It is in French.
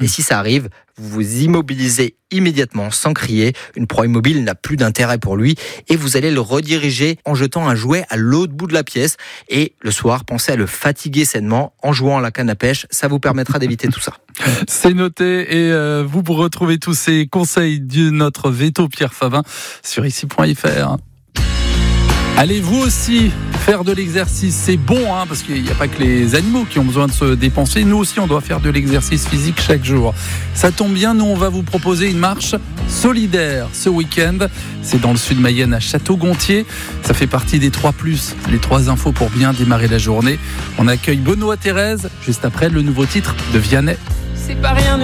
Et si ça arrive, vous vous immobilisez immédiatement sans crier. Une proie immobile n'a plus d'intérêt pour lui et vous allez le rediriger en jetant un jouet à l'autre bout de la pièce. Et le soir, pensez à le fatiguer sainement en jouant à la canne à pêche. Ça vous permettra d'éviter tout ça. C'est noté et vous retrouvez tous ces conseils de notre veto Pierre Favin sur ici.fr. Allez vous aussi faire de l'exercice, c'est bon parce qu'il n'y a pas que les animaux qui ont besoin de se dépenser, nous aussi on doit faire de l'exercice physique chaque jour. Ça tombe bien, nous on va vous proposer une marche solidaire ce week-end, c'est dans le sud Mayenne à Château-Gontier, ça fait partie des 3+, les 3 infos pour bien démarrer la journée. On accueille Benoît Thérèse juste après le nouveau titre de Vianney. C'est pas rien.